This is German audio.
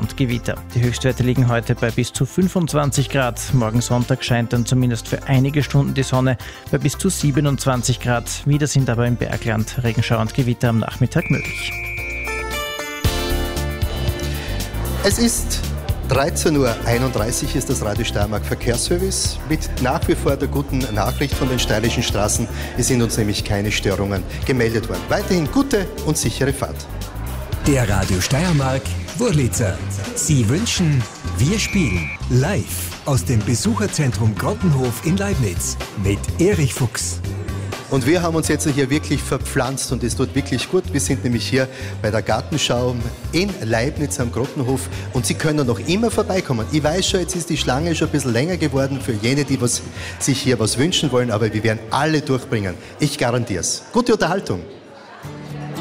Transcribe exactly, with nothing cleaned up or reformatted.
und Gewitter. Die Höchstwerte liegen heute bei bis zu fünfundzwanzig Grad. Morgen Sonntag scheint dann zumindest für einige Stunden die Sonne bei bis zu siebenundzwanzig Grad. Wieder sind aber im Bergland Regenschauer und Gewitter am Nachmittag möglich. Es ist dreizehn Uhr einunddreißig, ist das Radio Steiermark Verkehrsservice mit nach wie vor der guten Nachricht von den steirischen Straßen. Es sind uns nämlich keine Störungen gemeldet worden. Weiterhin gute und sichere Fahrt. Der Radio Steiermark Wurlitzer. Sie wünschen, wir spielen live aus dem Besucherzentrum Grottenhof in Leibniz mit Erich Fuchs. Und wir haben uns jetzt hier wirklich verpflanzt und es tut wirklich gut. Wir sind nämlich hier bei der Gartenschau in Leibniz am Grottenhof und Sie können noch immer vorbeikommen. Ich weiß schon, jetzt ist die Schlange schon ein bisschen länger geworden für jene, die was, sich hier was wünschen wollen, aber wir werden alle durchbringen. Ich garantiere es. Gute Unterhaltung.